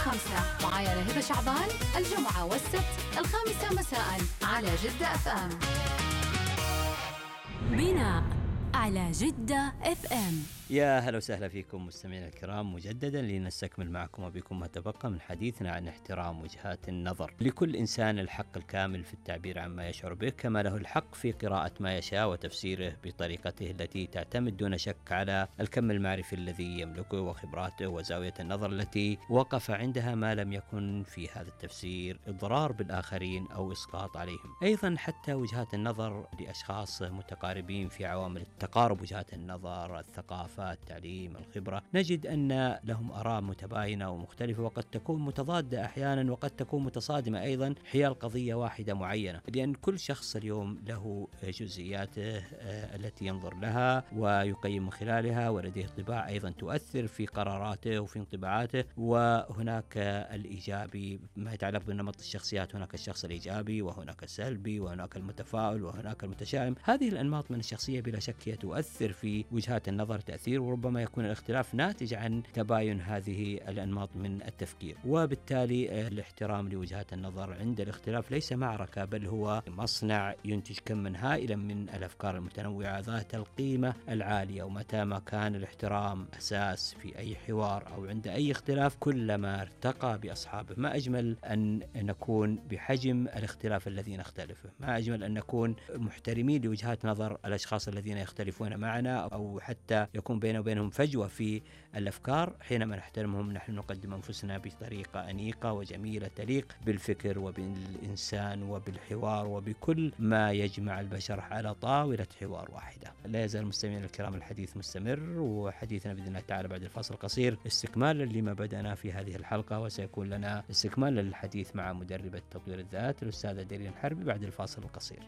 5 معايا هبة شعبان، الجمعة والسبت 5 مساء على جدة FM. بناء على جدة FM. يا هلا وسهلا فيكم مستمعينا الكرام مجددا لنستكمل معكم وبكم ما تبقى من حديثنا عن احترام وجهات النظر. لكل إنسان الحق الكامل في التعبير عما يشعر به، كما له الحق في قراءة ما يشاء وتفسيره بطريقته التي تعتمد دون شك على الكم المعرفي الذي يملكه وخبراته وزاوية النظر التي وقف عندها، ما لم يكن في هذا التفسير إضرار بالآخرين أو إسقاط عليهم. أيضا حتى وجهات النظر لأشخاص متقاربين في عوامل تقارب وجهات النظر، الثقافة، التعليم، الخبرة، نجد أن لهم آراء متباينة ومختلفة، وقد تكون متضادة أحيانا وقد تكون متصادمة أيضا حيال قضية واحدة معينة، لأن كل شخص اليوم له جزئياته التي ينظر لها ويقيم من خلالها، ولديه طباع أيضا تؤثر في قراراته وفي انطباعاته. وهناك الإيجابي ما يتعلق بنمط الشخصيات، هناك الشخص الإيجابي وهناك السلبي وهناك المتفاؤل وهناك المتشائم. هذه الأنماط من الشخصية بلا شك هي تؤثر في وجهات النظر تأثير، وربما يكون الاختلاف ناتج عن تباين هذه الأنماط من التفكير. وبالتالي الاحترام لوجهات النظر عند الاختلاف ليس معركة، بل هو مصنع ينتج كما هائلا من الأفكار المتنوعة ذات القيمة العالية. ومتى ما كان الاحترام أساس في أي حوار أو عند أي اختلاف، كلما ارتقى بأصحابه. ما أجمل أن نكون بحجم الاختلاف الذي نختلفه، ما أجمل أن نكون محترمين لوجهات نظر الأشخاص الذين يختلفون معنا، أو حتى يكون بيننا وبينهم فجوة في الأفكار. حينما نحترمهم نحن نقدم أنفسنا بطريقة أنيقة وجميلة تليق بالفكر وبالإنسان وبالحوار وبكل ما يجمع البشر على طاولة حوار واحدة. لا يزال مستمعين الكرام الحديث مستمر، وحديثنا بإذن الله تعالى بعد الفاصل القصير استكمالا لما بدأنا في هذه الحلقة، وسيكون لنا استكمالا للحديث مع مدربة تطوير الذات الأستاذة دارين الحربي بعد الفاصل القصير.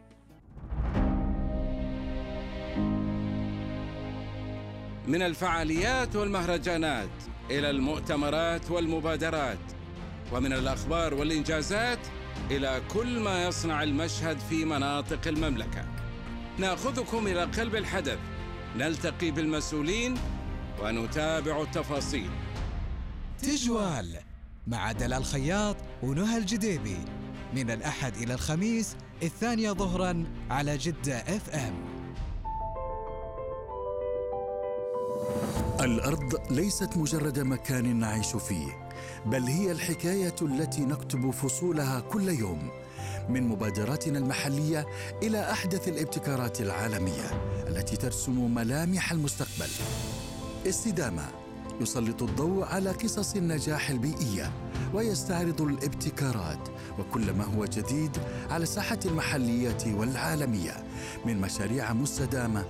من الفعاليات والمهرجانات إلى المؤتمرات والمبادرات، ومن الأخبار والإنجازات إلى كل ما يصنع المشهد في مناطق المملكة، نأخذكم إلى قلب الحدث، نلتقي بالمسؤولين ونتابع التفاصيل. تجوال مع دلال الخياط ونهى الجديبي من الأحد إلى الخميس 2 ظهرا على جدة FM. الأرض ليست مجرد مكان نعيش فيه، بل هي الحكاية التي نكتب فصولها كل يوم، من مبادراتنا المحلية إلى أحدث الابتكارات العالمية التي ترسم ملامح المستقبل. استدامة يسلط الضوء على قصص النجاح البيئية ويستعرض الابتكارات وكل ما هو جديد على الساحة المحلية والعالمية من مشاريع مستدامة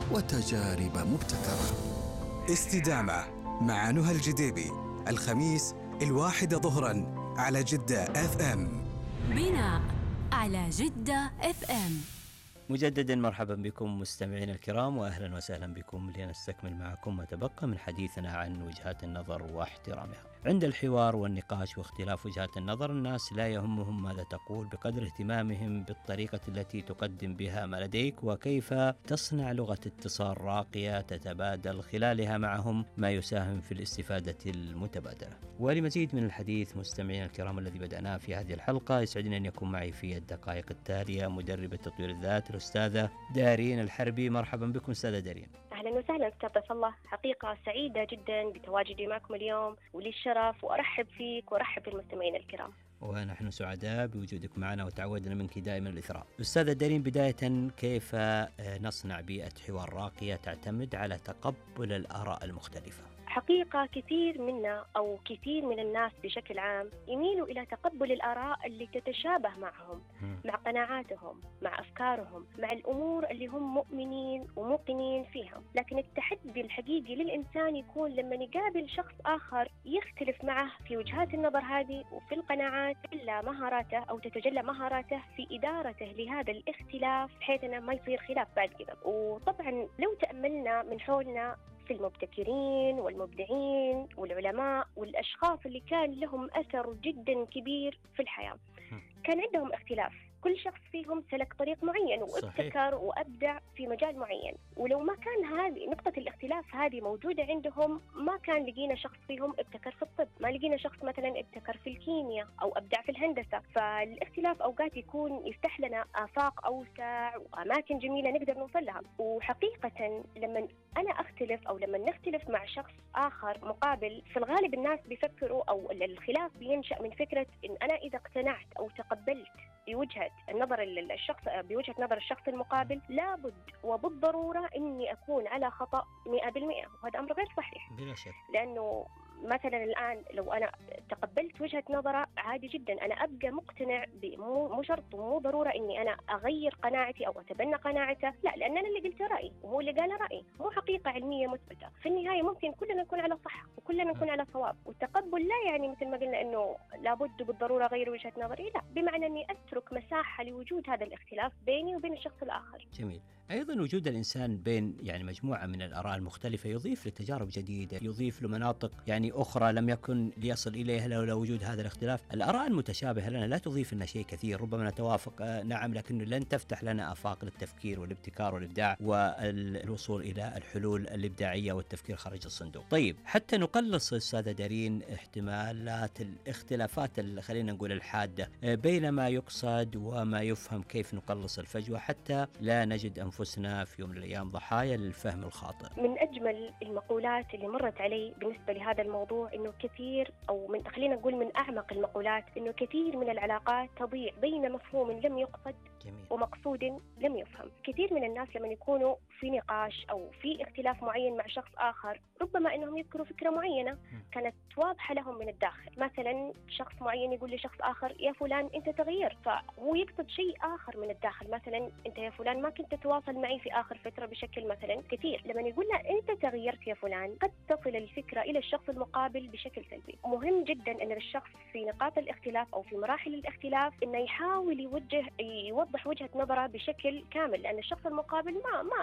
وتجارب مبتكرة. استدامة مع نهى الجديبي الخميس 1 ظهرا على جدة FM. بناء على جدة FM. مجددا مرحبا بكم مستمعين الكرام، وأهلا وسهلا بكم لنستكمل معكم ما تبقى من حديثنا عن وجهات النظر واحترامها. عند الحوار والنقاش واختلاف وجهات النظر، الناس لا يهمهم ماذا تقول بقدر اهتمامهم بالطريقة التي تقدم بها ما لديك، وكيف تصنع لغة اتصال راقية تتبادل خلالها معهم ما يساهم في الاستفادة المتبادلة. ولمزيد من الحديث مستمعين الكرام الذي بدأناه في هذه الحلقة، يسعدني أن يكون معي في الدقائق التالية مدربة تطوير الذات الأستاذة دارين الحربي. مرحبا بكم أستاذة دارين. أهلا وسهلا أستاذ طيف الله، حقيقة سعيدة جدا بتواجدي معكم اليوم، ولي الشرف وأرحب فيك وأرحب بالمستمعين الكرام. ونحن سعداء بوجودك معنا وتعودنا منك دائما الإثراء. أستاذة دارين، بداية كيف نصنع بيئة حوار راقية تعتمد على تقبل الآراء المختلفة؟ حقيقة كثير منا أو كثير من الناس بشكل عام يميلوا إلى تقبل الآراء اللي تتشابه معهم، مع قناعاتهم، مع أفكارهم، مع الأمور اللي هم مؤمنين وموقنين فيها. لكن التحدي الحقيقي للإنسان يكون لما يقابل شخص آخر يختلف معه في وجهات النظر هذه وفي القناعات، إلا مهاراته أو تتجلى مهاراته في إدارته لهذا الاختلاف بحيث أنه ما يصير خلاف بعد كذا. وطبعا لو تأملنا من حولنا في المبتكرين والمبدعين والعلماء والأشخاص اللي كان لهم أثر جدا كبير في الحياة، كان عندهم اختلاف كل شخص فيهم سلك طريق معين وابتكر وأبدع في مجال معين، ولو ما كان هذه نقطة الاختلاف هذه موجودة عندهم ما كان لقينا شخص فيهم ابتكر في الطب، ما لقينا شخص مثلا ابتكر في الكيمياء أو أبدع في الهندسة. فالاختلاف أوقات يكون يفتح لنا آفاق أوسع وأماكن جميلة نقدر نوصل لها. وحقيقة لما أنا أختلف أو لما نختلف مع شخص آخر مقابل، في الغالب الناس بيفكروا أو الخلاف بينشأ من فكرة إن أنا إذا اقتنعت أو تقبلت بوجهة نظر الشخص المقابل لابد وبالضرورة إني أكون على خطأ 100%، وهذا أمر غير صحيح بلا شك. لأنه مثلا الآن لو أنا تقبلت وجهة نظره عادي جدا أنا أبقى مقتنع، مو شرط ومو ضرورة إني أنا أغير قناعتي أو أتبنى قناعته، لا، لأن أنا اللي قلت رأيي وهو اللي قال رأيي، مو حقيقة علمية مثبتة. في النهاية ممكن كلنا نكون على صح وكلنا نكون على صواب، والتقبل لا يعني مثل ما قلنا إنه لابد بالضرورة أغير وجهة نظري، لا، بمعنى إني أترك مساحة لوجود هذا الاختلاف بيني وبين الشخص الآخر. جميل. أيضا وجود الإنسان بين يعني مجموعة من الآراء المختلفة يضيف لتجارب جديدة، يضيف لمناطق يعني أخرى لم يكن ليصل إليها لولا وجود هذا الاختلاف. الآراء المتشابهة لنا لا تضيف لنا شيء كثير، ربما نتوافق نعم، لكنه لن تفتح لنا آفاق للتفكير والابتكار والإبداع والوصول إلى الحلول الإبداعية والتفكير خارج الصندوق. طيب، حتى نقلص أستاذة دارين احتمالات الاختلافات خلينا نقول الحادة بين ما يقصد وما يفهم، كيف نقلص الفجوة حتى لا نجد أنفسنا في يوم من الأيام ضحايا للفهم الخاطئ؟ من أجمل المقولات اللي مرت علي بالنسبة لهذا الموضوع إنه كثير، أو خلينا نقول من أعمق المقولات، إنه كثير من العلاقات تضيع بين مفهوم لم يقصد جميل. ومقصود لم يفهم. كثير من الناس لما يكونوا في نقاش أو في اختلاف معين مع شخص آخر ربما إنهم يذكروا فكرة معينة كانت واضحة لهم من الداخل، مثلا شخص معين يقول لشخص آخر يا فلان أنت تغيرت، فهو يقصد شيء آخر من الداخل، مثلا أنت يا فلان ما كنت تتواصل معي في آخر فترة بشكل مثلا كثير. لما يقول له أنت تغيرت يا فلان قد تصل الفكرة إلى الشخص المقابل بشكل سلبي. مهم جدا أن الشخص في نقاط الاختلاف أو في مراحل الاختلاف إنه يحاول يوضح وجهة نظره بشكل كامل، لأن الشخص المقابل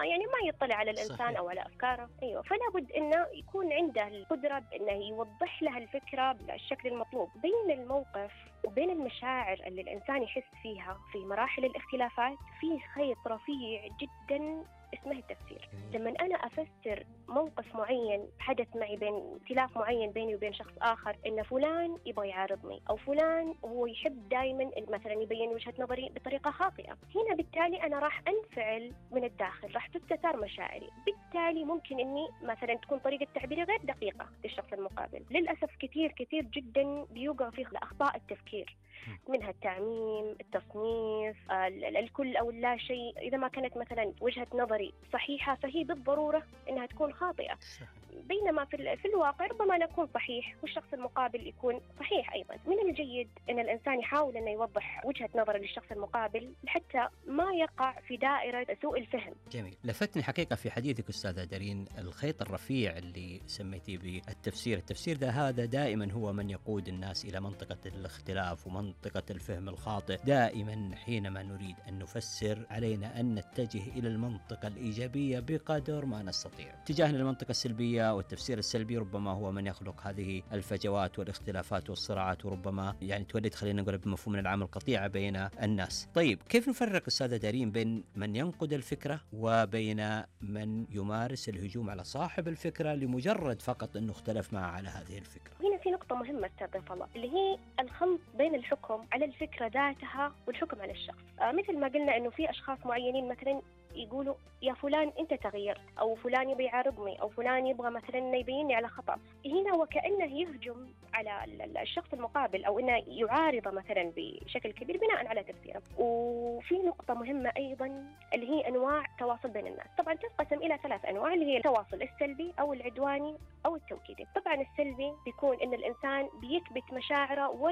ما يطلع على الإنسان صحيح. أو على أفكاره. أيوة، فلا بد إنه يكون عنده القدرة إنه يوضح لها الفكرة بالشكل المطلوب. بين الموقف وبين المشاعر اللي الإنسان يحس فيها في مراحل الاختلافات في خيط رفيع جدا اسمه التفسير. لما أنا أفسر موقف معين حدث معي بين اختلاف معين بيني وبين شخص آخر، إن فلان يبغى يعارضني أو فلان هو يحب دائما مثلا يبين وجهة نظري بطريقة خاطئة، هنا بالتالي أنا راح أنفعل من الداخل، راح تستثار مشاعري، بالتالي ممكن إني مثلا تكون طريقة تعبيري غير دقيقة للشخص المقابل. للأسف كثير جدا بيوقع فيه أخطاء التفكير، منها التعميم، التصنيف، الكل أو لا شيء. إذا ما كانت مثلا وجهة نظري صحيحة فهي بالضرورة إنها تكون خاطئة، بينما في الواقع ربما نكون صحيح والشخص المقابل يكون صحيح أيضا. من الجيد أن الإنسان يحاول أن يوضح وجهة نظره للشخص المقابل حتى ما يقع في دائرة سوء الفهم. جميل. لفتني حقيقة في حديثك أستاذة دارين الخيط الرفيع اللي سميتيه بالتفسير. التفسير هذا دائما هو من يقود الناس إلى منطقة الاختلاف ومنطقة الفهم الخاطئ. دائما حينما نريد أن نفسر علينا أن نتجه إلى المنطقة الإيجابية بقدر ما نستطيع. اتجاهنا للمنطقة السلبية والتفسير السلبي ربما هو من يخلق هذه الفجوات والاختلافات والصراعات، وربما يعني تولد خلينا نقول بمفهوم من العام القطيعة بين الناس. طيب، كيف نفرق أستاذة دارين بين من ينقد الفكرة وبين من يمارس الهجوم على صاحب الفكرة لمجرد فقط أنه اختلف معه على هذه الفكرة؟ هنا في نقطة مهمة أستاذ فضل، اللي هي الخلط بين الحكم على الفكرة ذاتها والحكم على الشخص. مثل ما قلنا أنه في أشخاص معينين مثلا يقولوا يا فلان أنت تغيرت، أو فلان يبغى يعارضني، أو فلان يبغى مثلا يبيني على خطأ. هنا وكأنه يهجم على الشخص المقابل أو إنه يعارضه مثلا بشكل كبير بناء على تفسيره. وفي نقطة مهمة أيضا اللي هي أنواع التواصل بين الناس. طبعا تنقسم إلى 3 أنواع، اللي هي التواصل السلبي أو العدواني أو التوكيدي. طبعا السلبي بيكون إن الإنسان بيكبت مشاعره